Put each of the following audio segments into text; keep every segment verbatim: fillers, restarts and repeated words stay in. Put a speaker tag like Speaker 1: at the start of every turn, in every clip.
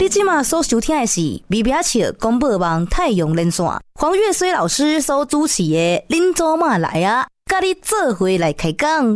Speaker 1: 你今嘛所收听的是微表笑广播网太阳连线，黄月水老师所主持的恁祖妈来啊，甲你做伙来开讲。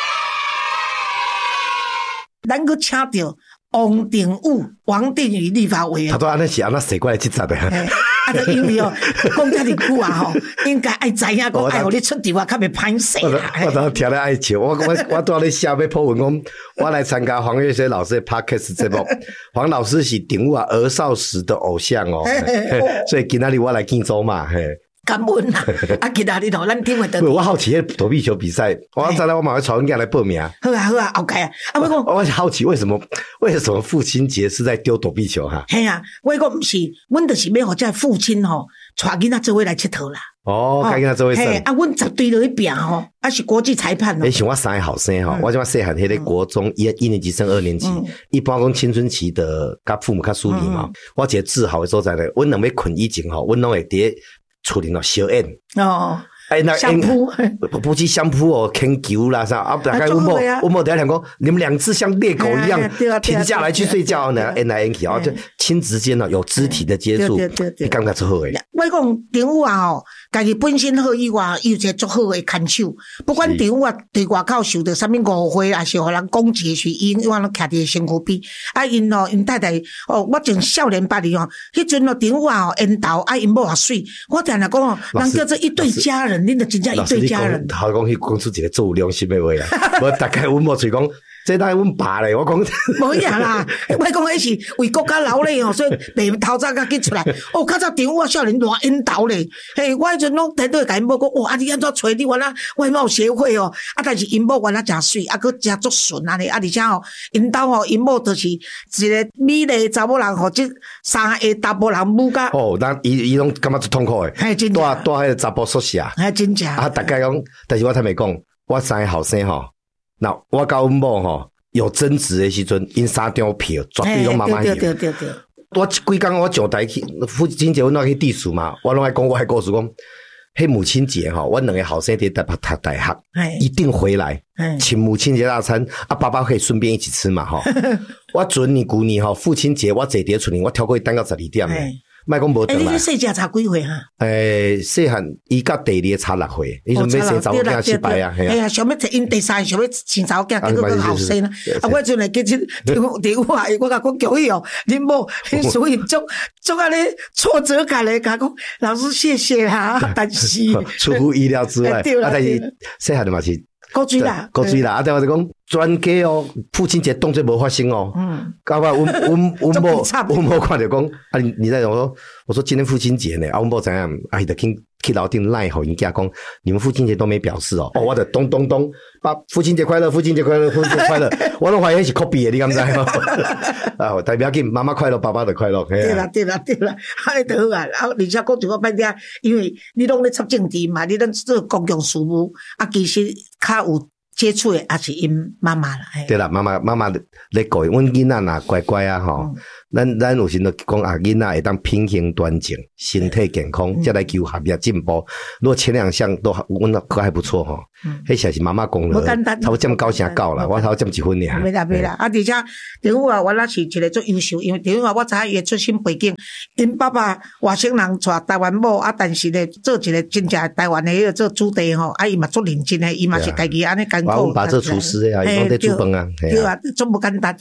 Speaker 2: 咱阁请到王定宇、王定宇立法委员。
Speaker 3: 他都安尼是安那写过来这集的。
Speaker 2: 啊，就因为哦，讲遮尔久啊吼，应该爱知影讲，哎，互你出题我较袂歹势啦。
Speaker 3: 我当听咧爱笑，我我我拄仔咧写要 po 文讲，我来参加黄月水老师的 podcast 节目。黄老师是定宇啊儿少时的偶像哦，所以今仔日我来见周嘛，嘿。
Speaker 2: 感恩啦！啊，其他日头咱听会到。
Speaker 3: 我好奇躲避球比赛，我再来我马上传人来报名。
Speaker 2: 好啊好啊，后盖啊！啊，我讲，
Speaker 3: 我好奇为什么为什么父亲节是在丢躲避球哈？
Speaker 2: 嘿啊，我讲毋是，阮就是要互这父亲吼，带囡仔做伙来佚佗啦。
Speaker 3: 哦，带囡仔做伙耍。
Speaker 2: 啊，阮绝对落去拼吼，啊是国际裁判哦。
Speaker 3: 你像我三个后生吼，我即马细汉迄个国中一一年级升二年级，一般讲青春期的，甲父母较疏离嘛。我一个自豪的所在咧，阮两要困以前吼，阮拢会伫厝里头小演
Speaker 2: 哦，
Speaker 3: 哎那
Speaker 2: 相扑
Speaker 3: 不不去相扑哦，牵球啦啥啊，大概我某我某等下讲讲，你们两只像猎狗一样停下来去睡觉呢，演来演去，然后就亲子间呢有肢体的接触，你感觉最好诶。
Speaker 2: 我讲定宇啊吼，家己本身好以外，伊有一个足好诶看手，不管定宇啊对外口受到啥物误会，还是互人攻击是因因为拢徛伫身躯边，啊因哦因太太哦，我从少年捌哩吼，迄阵哦定宇啊吼缘投啊因某也水，我定定讲哦，人叫做一对家人，恁就真正一对家人。
Speaker 3: 好讲去讲出一个做有良心诶话啊，无大概阮某喙讲。这当然阮爸咧，我讲
Speaker 2: 无影啦，我讲迄是为国家劳累吼，所以袂透早甲紧出来。哦，较早定宇少年偌引导咧，嘿，我迄阵拢睇到甲因某讲，哇，啊你安怎找你原来外貌协会哦，啊但是因某原来诚水，啊佫诚足顺安尼，啊而且吼，因兜吼因某就是一个美丽查某人，吼，即三个查甫人母甲。
Speaker 3: 哦，咱伊伊拢感觉足痛苦诶，
Speaker 2: 嘿，真正。
Speaker 3: 带带迄个查甫宿舍。
Speaker 2: 嘿，真正。
Speaker 3: 啊，大概讲，但是我太没讲，我三个后生吼。那我甲阮某吼有争执的时阵，因三张票绝对拢妈妈票。
Speaker 2: 对对对对。
Speaker 3: 我几工我上台去父亲节，阮拢去地主嘛，我拢爱讲我迄故事讲，迄母亲节吼，阮两个后生伫台北读大学，一定回来，请母亲节大餐，啊，爸爸可以顺便一起吃嘛吼。我准你古年吼，父亲节我坐伫厝里，我超过等到十二点诶。莫讲无等来。
Speaker 2: 诶，你细只差几岁哈？
Speaker 3: 诶，细汉伊甲第二个差六岁，伊阵要生查某囝失败啊，
Speaker 2: 系啊，想要摕因第三，想要生查某囝，结果佫后生啦。啊，我阵来记起电电话，我甲讲叫伊哦，恁某恁属于足足安尼挫折感咧，甲讲老师谢谢啦，但是
Speaker 3: 出乎意料之外，啊，但是细汉的嘛是。
Speaker 2: 古锥啦，
Speaker 3: 古锥啦，啊！但我就讲专家哦，父亲节动作无发生哦。嗯，搞到阮阮阮某阮某看着讲，啊你你在讲说，我说今天父亲节呢，啊阮某怎样？啊伊就去去楼顶赖吼因家讲，你们父亲节都没表示哦。哦，我就咚咚咚，爸父亲节快乐，父亲节快乐，父亲节快乐。我拢怀疑是 copy 的，你敢知哦？啊，代表紧，妈妈快乐，爸爸就快乐。
Speaker 2: 对啦对啦对啦，安尼就好啊。啊，而且讲一个摆听，因为你拢咧插政治嘛，你咱做公共事务，啊其实较有接触的也是因妈妈啦。
Speaker 3: 对啦，妈妈妈妈咧教，阮囡仔若乖乖啊吼，咱咱有时就讲啊，囡仔会当品行端正，身体健康，再来求学业进步。如果前两项都阮可还不错吼，迄才是妈妈功劳。
Speaker 2: 无简单，
Speaker 3: 差不多占九成九啦，我差不多占一分尔。
Speaker 2: 袂啦袂啦，啊！而且定宇啊，原来是一个最优秀，因为定宇啊，我知影伊的出身背景，因爸爸外省人娶台湾某啊，但是咧做一个真正台湾的迄个做主地吼，啊伊嘛足认真诶，伊嘛是家己安尼艰苦。
Speaker 3: 我把做厨师啊，伊拢在煮饭啊，
Speaker 2: 对啊，足无简单。